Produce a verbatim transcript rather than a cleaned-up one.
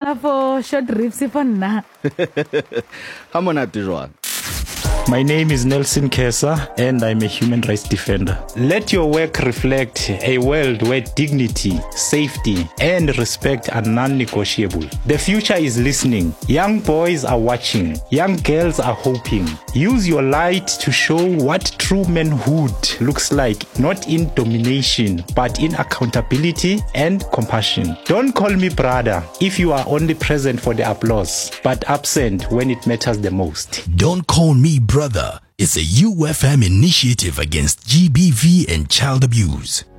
for short riffs for nna. Ha monate jwang. My name is Nelson Kesa and I'm a human rights defender. Let your work reflect a world where dignity, safety, and respect are non-negotiable. The future is listening. Young boys are watching. Young girls are hoping. Use your light to show what true manhood looks like, not in domination, but in accountability and compassion. Don't call me brother if you are only present for the applause, but absent when it matters the most. Don't call me brother. It's a U F M initiative against G B V and child abuse.